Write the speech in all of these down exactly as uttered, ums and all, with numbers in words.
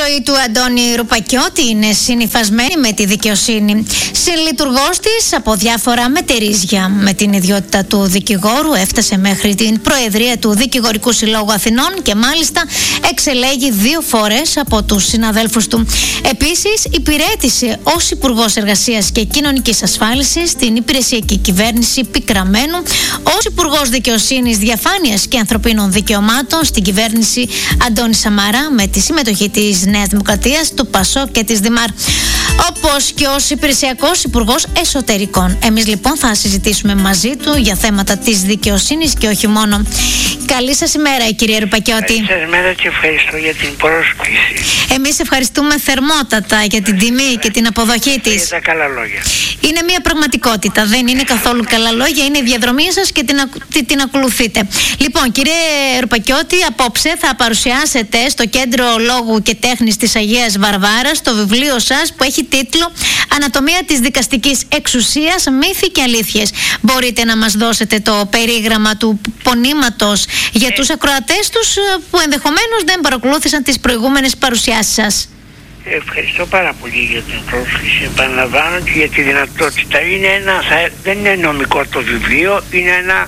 ζωή του Αντώνη Ρουπακιώτη είναι συνυφασμένη με τη δικαιοσύνη. Συλλειτουργός της από διάφορα μετερίζια. Με την ιδιότητα του δικηγόρου έφτασε μέχρι την Προεδρία του Δικηγορικού Συλλόγου Αθηνών και μάλιστα εξελέγει δύο φορές από τους συναδέλφους του. Επίσης, υπηρέτησε ως Υπουργός Εργασίας και Κοινωνικής Ασφάλισης στην υπηρεσιακή κυβέρνηση Πικραμένου, ως Υπουργός Δικαιοσύνης, Διαφάνειας και Ανθρωπίνων Δικαιωμάτων στην κυβέρνηση Αντώνη Σαμαρά, με τη συμμετοχή της Νέας Δημοκρατίας, του ΠΑΣΟΚ και της ΔΙΜΑΡ, όπως και ως Υπηρεσιακός Υπουργός Εσωτερικών. Εμείς λοιπόν θα συζητήσουμε μαζί του για θέματα της δικαιοσύνης και όχι μόνο. Καλή σας ημέρα, κύριε Ρουπακιώτη. Καλή σας ημέρα και ευχαριστώ για την πρόσκληση. Εμείς ευχαριστούμε θερμότατα για την τιμή και την αποδοχή της. Για τα καλά λόγια. Είναι μια πραγματικότητα, δεν είναι καθόλου καλά λόγια, είναι η διαδρομή σας και την, την, την ακολουθείτε. Λοιπόν, κύριε Ρουπακιώτη, απόψε θα παρουσιάσετε στο Κέντρο Λόγου και Τέχνης της Αγίας Βαρβάρας το βιβλίο σας που έχει τίτλο «Ανατομία της δικαστικής εξουσίας, μύθοι και αλήθειες». Μπορείτε να μας δώσετε το περίγραμμα του πονήματος για ε... τους ακροατές τους που ενδεχομένως δεν παρακολούθησαν τις προηγούμενες παρουσιάσεις σας? Ευχαριστώ πάρα πολύ για την πρόσκληση, επαναλαμβάνω, και για τη δυνατότητα. Είναι ένα, θα, δεν είναι νομικό το βιβλίο, είναι ένα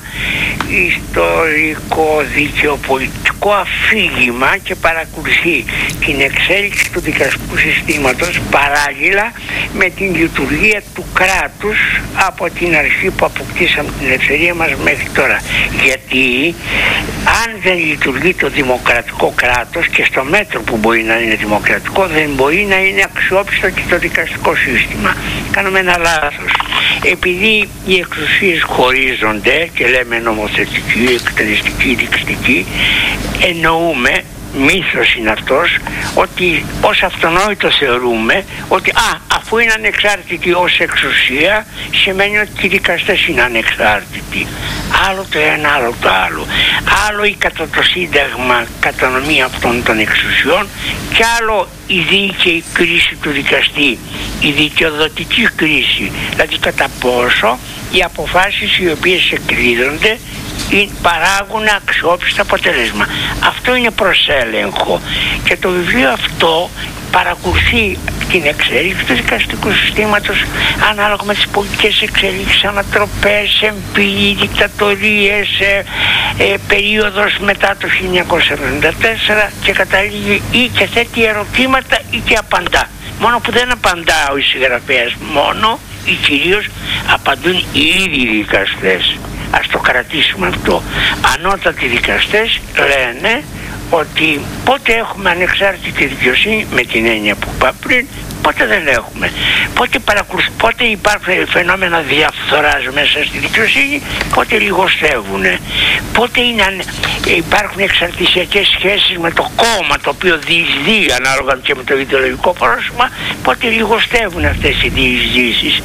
ιστορικό δικαιοπολιτικό αφήγημα και παρακολουθεί την εξέλιξη του δικαστικού συστήματος παράλληλα με την λειτουργία του κράτους από την αρχή που αποκτήσαμε την ελευθερία μας μέχρι τώρα. Γιατί αν δεν λειτουργεί το δημοκρατικό κράτος, και στο μέτρο που μπορεί να είναι δημοκρατικό, δεν μπορεί να είναι αξιόπιστο και το δικαστικό σύστημα. Κάνουμε ένα λάθος. Επειδή οι εξουσίες χωρίζονται και λέμε νομοθετική, εκτελεστική, δικαστική, εννοούμε, μύθος είναι αυτός, ότι ως αυτονόητο θεωρούμε ότι α, αφού είναι ανεξάρτητοι ως εξουσία, σημαίνει ότι οι δικαστές είναι ανεξάρτητοι. Άλλο το ένα, άλλο το άλλο. Άλλο η κατά το Σύνταγμα κατανομή αυτών των εξουσιών, και άλλο η δίκαιη κρίση του δικαστή, η δικαιοδοτική κρίση, δηλαδή κατά πόσο οι αποφάσεις οι οποίες εκδίδονται παράγουν αξιόπιστο αποτέλεσμα. Αυτό είναι προς έλεγχο, και το βιβλίο αυτό παρακολουθεί την εξέλιξη του δικαστικού συστήματος ανάλογα με τις πολιτικές εξέλιξεις, ανατροπές, εμπειρίες, δικτατορίες, ε, ε, περίοδος μετά το χίλια εννιακόσια εβδομήντα τέσσερα, και καταλήγει ή και θέτει ερωτήματα ή και απαντά. Μόνο που δεν απαντά ο συγγραφέας μόνο, ή κυρίως απαντούν οι ίδιοι δικαστές. Ας το κρατήσουμε αυτό. Ανώτατοι δικαστές λένε ότι πότε έχουμε ανεξάρτητη δικαιοσύνη, με την έννοια που είπα πριν, πότε δεν έχουμε. Πότε, πότε υπάρχουν φαινόμενα διαφθοράς μέσα στη δικαιοσύνη, πότε λιγοστεύουν. Πότε είναι, υπάρχουν εξαρτησιακές σχέσεις με το κόμμα το οποίο διεισδύει ανάλογα και με το ιδεολογικό πρόσωπο, πότε λιγοστεύουν αυτές οι διεισδύσεις.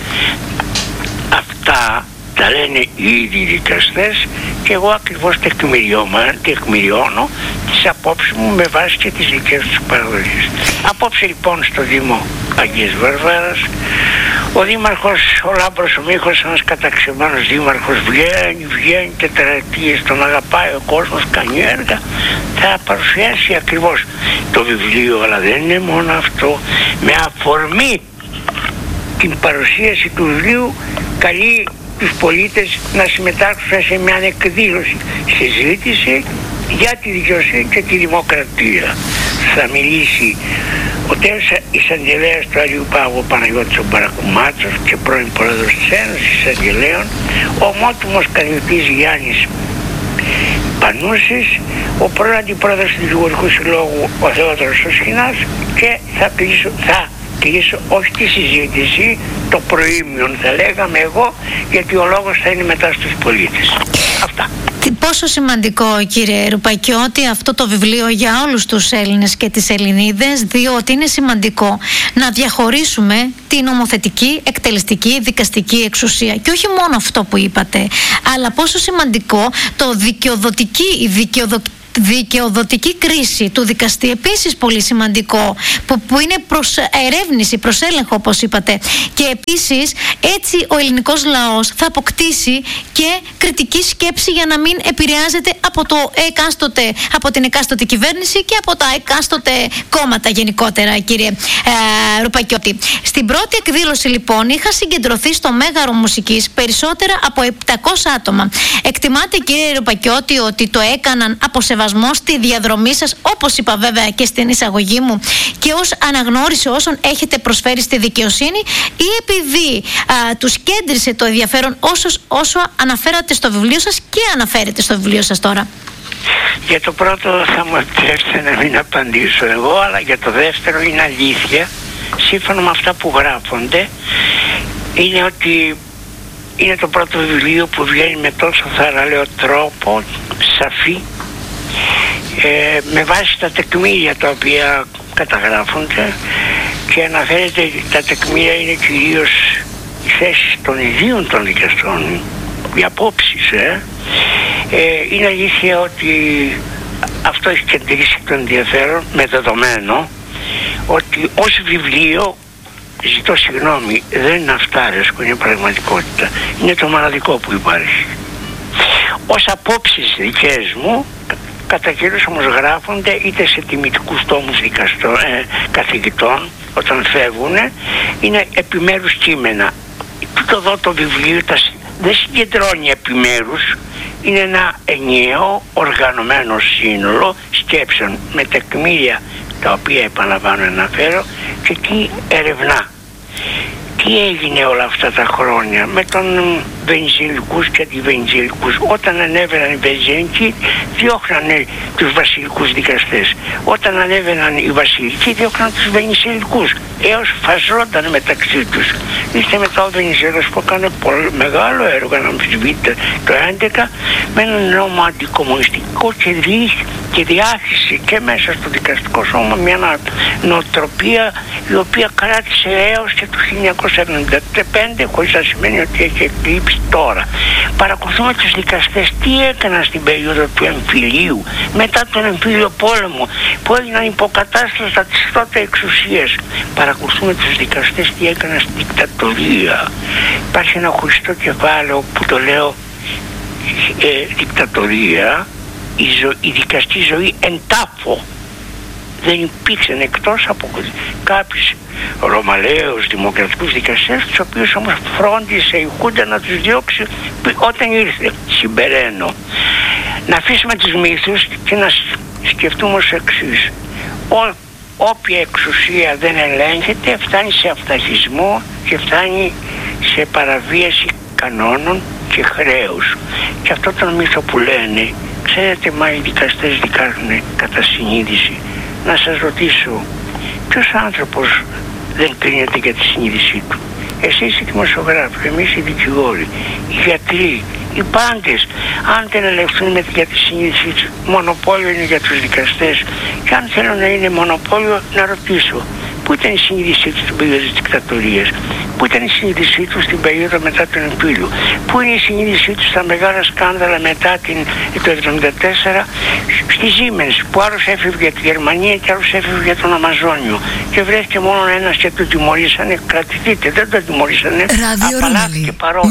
Αυτά τα λένε οι ίδιοι δικαστές, και εγώ ακριβώς τεκμηριώνω τις απόψεις μου με βάση και τις δικές τους παραδοχές. Απόψε λοιπόν στο Δήμο Αγίας Βαρβάρας, ο δήμαρχος, ο Λάμπρος ο Μίχος, ένας καταξιωμένος δήμαρχος, βγαίνει, βγαίνει τετραετίες, τον αγαπάει ο κόσμος, κάνει έργα. Θα παρουσιάσει ακριβώς το βιβλίο, αλλά δεν είναι μόνο αυτό. Με αφορμή την παρουσίαση του βιβλίου καλεί τους πολίτες να συμμετάσχουν σε μια εκδήλωση, συζήτηση για τη δικαιοσύνη και τη δημοκρατία. Θα μιλήσει ο τέος εισαγγελέας του Αγίου Πάγου, ο Παναγιώτης ο Μπαρακουμάτσος, και πρώην πρόεδρος της Ένωσης Εισαγγελέων, ο ομότιμος καθηγητής Γιάννης Πανούσης, ο πρώην αντιπρόεδρος του Δικηγορικού Συλλόγου, ο Θεόδωρος ο Σχοινάς, και θα κλείσω, θα κλείσω όχι τη συζήτηση, το προήμιον θα λέγαμε εγώ, γιατί ο λόγος θα είναι μετά στους πολίτες. Αυτά. Πόσο σημαντικό, κύριε Ρουπακιώτη, αυτό το βιβλίο για όλους τους Έλληνες και τις Ελληνίδες, διότι είναι σημαντικό να διαχωρίσουμε την νομοθετική, εκτελεστική, δικαστική εξουσία. Και όχι μόνο αυτό που είπατε, αλλά πόσο σημαντικό το δικαιοδοτική, η δικαιοδοτική δικαιοδοτική κρίση του δικαστή, επίσης πολύ σημαντικό, που, που είναι προς ερεύνηση, προς έλεγχο όπως είπατε. Και επίσης έτσι ο ελληνικός λαός θα αποκτήσει και κριτική σκέψη για να μην επηρεάζεται από, το εκάστοτε, από την εκάστοτε κυβέρνηση και από τα εκάστοτε κόμματα γενικότερα, κύριε ε, Ρουπακιώτη. Στην πρώτη εκδήλωση λοιπόν είχα συγκεντρωθεί στο Μέγαρο Μουσικής περισσότερα από επτακόσια άτομα. Εκτιμάτε, κύριε Ρουπακιώτη, ότι το έκαναν από σεβασμό στη διαδρομή σας, όπως είπα βέβαια και στην εισαγωγή μου, και ως αναγνώριση όσων έχετε προσφέρει στη δικαιοσύνη, ή επειδή α, τους κέντρισε το ενδιαφέρον όσο, όσο αναφέρατε στο βιβλίο σας και αναφέρετε στο βιβλίο σας τώρα? Για το πρώτο θα μου επιτρέψετε να μην απαντήσω εγώ, αλλά για το δεύτερο είναι αλήθεια, σύμφωνα με αυτά που γράφονται, είναι ότι είναι το πρώτο βιβλίο που βγαίνει με τόσο θαραλέο τρόπο, σαφή, ε, με βάση τα τεκμήρια τα οποία καταγράφονται, και αναφέρεται, τα τεκμήρια είναι κυρίως οι θέσεις των ιδίων των δικαστών, οι απόψεις. Ε. Ε, είναι αλήθεια ότι αυτό έχει κεντρήσει το ενδιαφέρον, με δεδομένο ότι ως βιβλίο, ζητώ συγγνώμη, δεν είναι αυτάρεσκο, είναι πραγματικότητα, είναι το μοναδικό που υπάρχει. Ως απόψεις δικές μου, κατά κύριος όμως γράφονται είτε σε τιμητικούς τόμους δικαστών, ε, καθηγητών όταν φεύγουν, είναι επιμέρους κείμενα. Τούτο εδώ το βιβλίο τα, δεν συγκεντρώνει επιμέρους, είναι ένα ενιαίο οργανωμένο σύνολο σκέψεων με τεκμήρια τα οποία επαναλαμβάνω αναφέρω και τι ερευνά. Τι έγινε όλα αυτά τα χρόνια με τον Βενιζελικούς και αντιβενιζελικούς? Όταν ανέβαιναν οι Βενιζελικοί διώχνανε τους βασιλικούς δικαστές, όταν ανέβαιναν οι βασιλικοί διώχναν τους Βενιζελικούς, έως φαζόταν μεταξύ τους. Είστε μετά ο Βενιζέλος που έκανε πολύ μεγάλο έργο, να αμφισβήτητε, το έντεκα, με έναν νόμο αντικομμουνιστικό και, δι, και διάχυσε και μέσα στο δικαστικό σώμα μια νοοτροπία η οποία κράτησε έως και το χίλια εννιακόσια εβδομήντα πέντε, χωρίς να σημαίνει ότι έχει εκλείψει τώρα. Παρακολουθούμε τους δικαστές τι έκαναν στην περίοδο του εμφυλίου, μετά τον εμφύλιο πόλεμο, που έγιναν υποκατάστατα της τότε εξουσίας. Παρακολουθούμε τους δικαστές τι έκαναν στην δικτατορία. Υπάρχει ένα χωριστό κεφάλαιο που το λέω ε, δικτατορία, η, ζω, η δικαστική ζωή εν τάφο. Δεν υπήρξαν εκτός από κάποιους ρωμαλαίους δημοκρατικούς δικαστές, τους οποίους όμως φρόντισε η Χούντα να τους διώξει όταν ήρθε. Συμπεραίνω. Να αφήσουμε τους μύθους και να σκεφτούμε ως εξής. Ό, όποια εξουσία δεν ελέγχεται φτάνει σε αυταρχισμό και φτάνει σε παραβίαση κανόνων και χρέους. Και αυτό τον μύθο που λένε, ξέρετε, μα οι δικαστές δικάζουν κατά συνείδηση. Να σας ρωτήσω, ποιος άνθρωπος δεν κρίνεται για τη συνείδησή του? Εσείς οι δημοσιογράφοι, εμείς οι δικηγόροι, οι γιατροί, οι πάντες, αν δεν ελευθερούν για τη συνείδησή τους, μονοπόλιο είναι για τους δικαστές. Και αν θέλω να είναι μονοπόλιο, να ρωτήσω, πού ήταν η συνείδησή τους στην περίοδο της δικτατορίας? Πού ήταν η συνείδησή τους στην περίοδο μετά τον εμφύλιο? Πού είναι η συνείδησή τους στα μεγάλα σκάνδαλα μετά την, το εβδομήντα τέσσερα στη Siemens, που άλλος έφευγε για τη Γερμανία και άλλος έφευγε για τον Αμαζόνιο και βρέθηκε μόνο ένας και το τιμωρήσανε? Κρατηθείτε, δεν το τιμωρήσανε, απαλλάχθηκε παρόλο.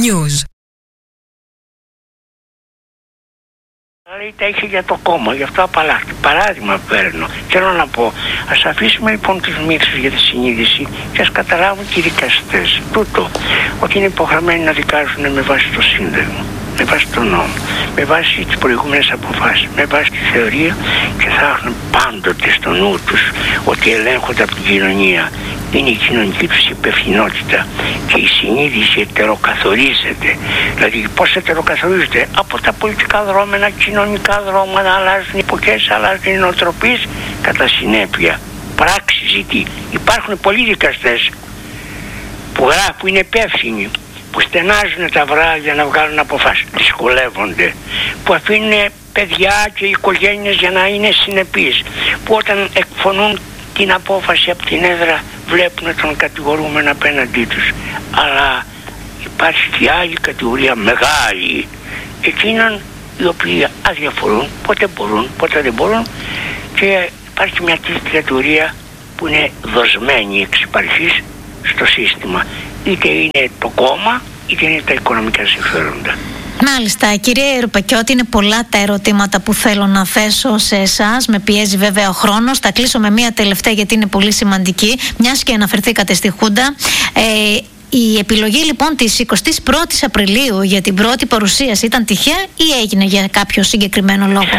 Αλλά τα είχε για το κόμμα, γι' αυτό απαλλάχθηκε. Παράδειγμα παίρνω. Θέλω να πω, ας αφήσουμε λοιπόν τους μύθους για τη συνείδηση και ας καταλάβουν και οι δικαστές τούτο, ότι είναι υποχρεωμένοι να δικάζουν με βάση το Σύνταγμα, με βάση τον νόμο, με βάση τις προηγούμενες αποφάσεις, με βάση τη θεωρία, και θα έχουν πάντοτε στο νου τους ότι ελέγχονται από την κοινωνία. Είναι η κοινωνική τους υπευθυνότητα και η συνείδηση ετεροκαθορίζεται. Δηλαδή πώς ετεροκαθορίζεται? Από τα πολιτικά δρόμενα, κοινωνικά δρόμενα, αλλάζουν εποχές, αλλάζουν οι νοοτροπίες, κατά συνέπεια πράξη ζητεί. Υπάρχουν πολλοί δικαστές που γράφουν, που είναι υπεύθυνοι, που στενάζουν τα βράδια να βγάλουν αποφάσεις, δυσκολεύονται, που αφήνουν παιδιά και οικογένειες για να είναι συνεπείς, που όταν εκφωνούν την απόφαση από την έδρα βλέπουν τον κατηγορούμενο απέναντί τους. Αλλά υπάρχει και άλλη κατηγορία μεγάλη, εκείνων οι οποίοι αδιαφορούν, πότε μπορούν, πότε δεν μπορούν, και υπάρχει μια δικτατορία που είναι δοσμένη εξ υπαρχής στο σύστημα. Είτε είναι το κόμμα, είτε είναι τα οικονομικά συμφέροντα. Μάλιστα, κυρία Ρουπακιώτη, είναι πολλά τα ερωτήματα που θέλω να θέσω σε εσάς. Με πιέζει βέβαια ο χρόνος. Θα κλείσω με μία τελευταία, γιατί είναι πολύ σημαντική, μιας και αναφερθήκατε στη Χούντα. Ε, η επιλογή λοιπόν της εικοστής πρώτης Απριλίου για την πρώτη παρουσίαση ήταν τυχαία ή έγινε για κάποιο συγκεκριμένο λόγο?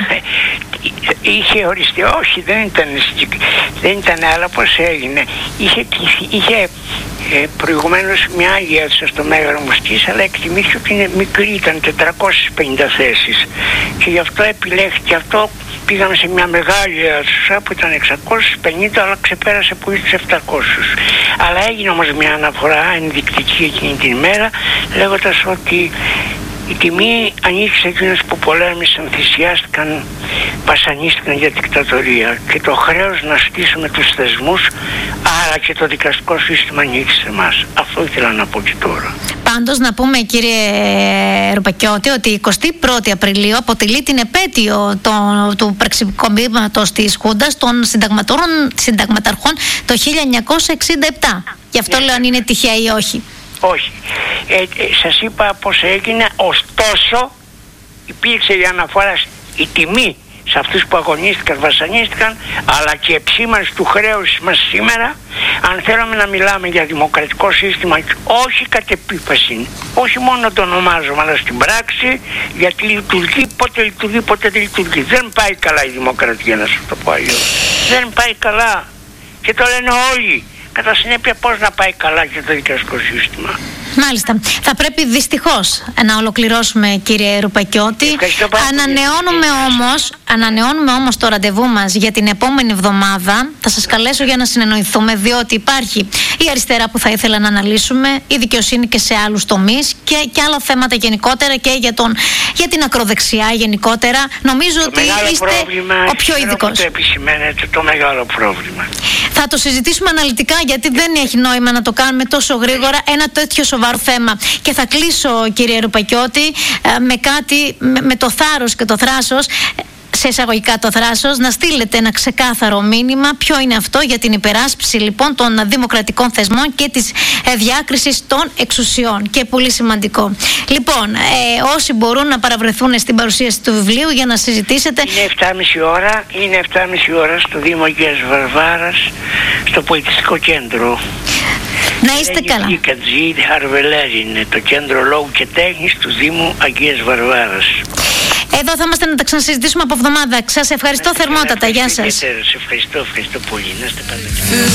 Είχε οριστεί, όχι, δεν ήταν, δεν ήταν άλλα, πώς έγινε. Είχε, είχε ε, προηγουμένως μια άλλη αίθουσα στο Μέγαρο Μουσκής, αλλά εκτιμήθηκε ότι είναι μικρή, ήταν τετρακόσιες πενήντα θέσεις, και γι' αυτό επιλέχθηκε αυτό. Πήγαμε σε μια μεγάλη αίθουσα που ήταν εξακόσιες πενήντα, αλλά ξεπέρασε πολύ τους επτακόσιους. Αλλά έγινε όμως μια αναφορά ενδεικτική εκείνη την ημέρα, λέγοντας ότι η τιμή ανήκει σε εκείνους που πολέμησαν, θυσιάστηκαν, βασανίστηκαν για δικτατορία, και το χρέος να στήσουμε τους θεσμούς, άρα και το δικαστικό σύστημα ανήκει σε εμάς. Αυτό ήθελα να πω και τώρα. Πάντως να πούμε, κύριε Ρουπακιώτη, ότι η εικοστή πρώτη Απριλίου αποτελεί την επέτειο το, του πραξικοπήματος της Χούντας των συνταγματαρχών το χίλια εννιακόσια εξήντα επτά. Γι' αυτό ναι, λέω αν είναι τυχαία ή όχι. Όχι. Ε, ε, σας είπα πως έγινε, ωστόσο υπήρξε η αναφορά, η τιμή σε αυτούς που αγωνίστηκαν, βασανίστηκαν, αλλά και επισήμανση του χρέους μας σήμερα, αν θέλουμε να μιλάμε για δημοκρατικό σύστημα, όχι κατ' επίφαση, όχι μόνο το ονομάζουμε, αλλά στην πράξη, γιατί λειτουργεί, πότε λειτουργεί, πότε δεν λειτουργεί. Δεν πάει καλά η δημοκρατία, να σας το πω αλλιώς. Δεν πάει καλά, και το λένε όλοι. Κατά συνέπεια, πώς να πάει καλά και το δικαστικό σύστημα? Μάλιστα. Θα πρέπει δυστυχώς να ολοκληρώσουμε, κύριε Ρουπακιώτη. Ανανεώνουμε όμως, ανανεώνουμε όμως το ραντεβού μας για την επόμενη εβδομάδα. Θα σας καλέσω για να συνεννοηθούμε, διότι υπάρχει η αριστερά που θα ήθελα να αναλύσουμε, η δικαιοσύνη και σε άλλους τομείς, και, και άλλα θέματα γενικότερα, και για, τον, για την ακροδεξιά γενικότερα. Νομίζω το ότι είστε πρόβλημα, ο πιο ειδικός. Το επισημαίνετε το μεγάλο πρόβλημα. Θα το συζητήσουμε αναλυτικά, γιατί δεν έχει νόημα να το κάνουμε τόσο γρήγορα ένα τέτοιο σοβαρό θέμα. Και θα κλείσω, κύριε Ρουπακιώτη, με κάτι, με, με το θάρρος και το θράσος, σε εισαγωγικά το θράσος, να στείλετε ένα ξεκάθαρο μήνυμα. Ποιο είναι αυτό για την υπεράσπιση λοιπόν των δημοκρατικών θεσμών και της ε, διάκρισης των εξουσιών. Και πολύ σημαντικό. Λοιπόν, ε, όσοι μπορούν να παραβρεθούν στην παρουσίαση του βιβλίου για να συζητήσετε. Είναι εφτά και μισή ώρα, είναι εφτά και μισή ώρα στο Δήμο Αγίας Βαρβάρας, στο Πολιτιστικό Κέντρο. Να είστε καλά. Η Κατζή Χαρβελέρη είναι το Κέντρο Λόγου και Τέχνης του Δήμου Αγίας Βαρβάρας. Εδώ θα είμαστε να τα ξανασυζητήσουμε από εβδομάδα. Σας ευχαριστώ θερμότατα. Γεια σας. Σε ευχαριστώ, ευχαριστώ πολύ. Να είστε καλά.